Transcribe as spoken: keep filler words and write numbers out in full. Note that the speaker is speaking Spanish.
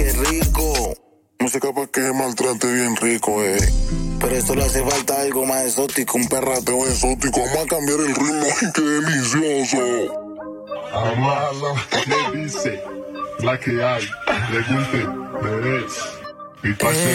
qué rico. Música pa' que maltrate bien rico, eh. Pero esto le hace falta algo más exótico, un perrateo exótico. Vamos a cambiar el ritmo. ¡Ay, qué delicioso! Amala, le dice la que hay, le guste, bebés. Mi parce